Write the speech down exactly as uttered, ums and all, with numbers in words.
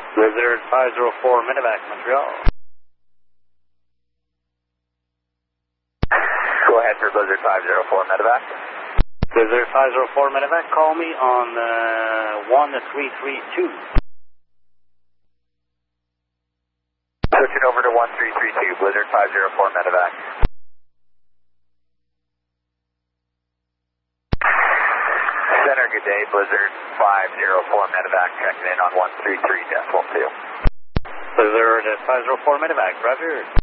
Blizzard five zero four Medevac, Montreal. Go ahead for Blizzard five zero four Medevac. Blizzard five zero four Medevac, call me on uh, one three three two. Switching over to one three three two, Blizzard five zero four Medevac. Center, good day, Blizzard five zero four Medevac, checking in on one three three decimal two. Blizzard five zero four Medevac, roger.